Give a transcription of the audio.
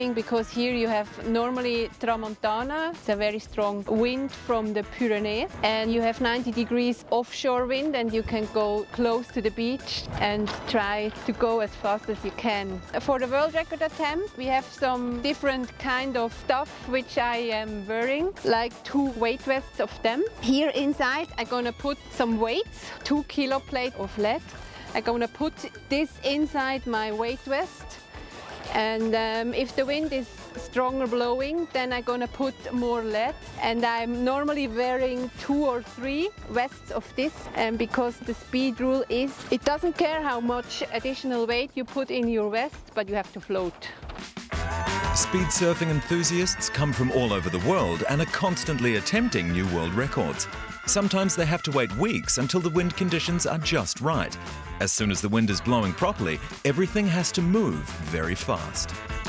Because here you have normally Tramontana, it's a very strong wind from the Pyrenees, and you have 90 degrees offshore wind, and you can go close to the beach and try to go as fast as you can. For the world record attempt, we have some different kind of stuff which I am wearing, like 2 weight vests of them. Here inside I'm gonna put some weights, 2 kilo plate of lead. I'm gonna put this inside my weight vest. And if the wind is stronger blowing, then I'm gonna put more lead. And I'm normally wearing 2 or 3 vests of this, and because the speed rule is, it doesn't care how much additional weight you put in your vest, but you have to float. Speed surfing enthusiasts come from all over the world and are constantly attempting new world records. Sometimes they have to wait weeks until the wind conditions are just right. As soon as the wind is blowing properly, everything has to move very fast.